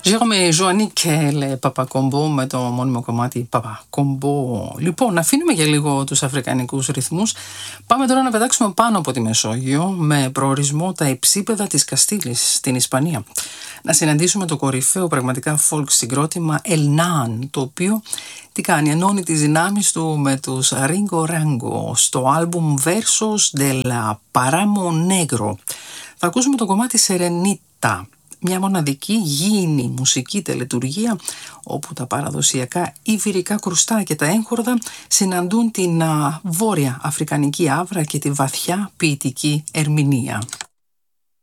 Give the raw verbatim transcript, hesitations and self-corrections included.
Jérôme Joanny και le Papa Combo με το μόνιμο κομμάτι Papa Combo. Λοιπόν, αφήνουμε για λίγο τους αφρικανικούς ρυθμούς. Πάμε τώρα να πετάξουμε πάνω από τη Μεσόγειο με προορισμό τα υψίπεδα της Καστήλης στην Ισπανία. Να συναντήσουμε το κορυφαίο πραγματικά folk συγκρότημα El Nan, το οποίο τι κάνει, ενώνει τις δυνάμεις του με τους Ringo Rango στο άλμπουμ Versos de la Paramo Negro. Θα ακούσουμε το κομμάτι Serenita, μια μοναδική γήινη μουσική τελετουργία όπου τα παραδοσιακά ιβηρικά κρουστά και τα έγχορδα συναντούν την α, βόρεια αφρικανική άβρα και τη βαθιά ποιητική ερμηνεία.